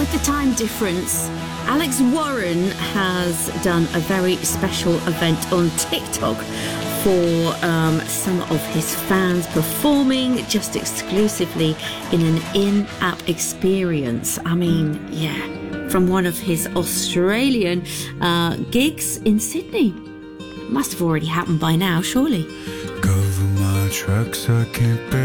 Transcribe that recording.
with the time difference, Alex Warren has done a very special event on TikTok for some of his fans, performing just exclusively in an in-app experience. I mean, yeah, from one of his Australian gigs in Sydney. Must have already happened by now, surely. Cover my tracks, I can't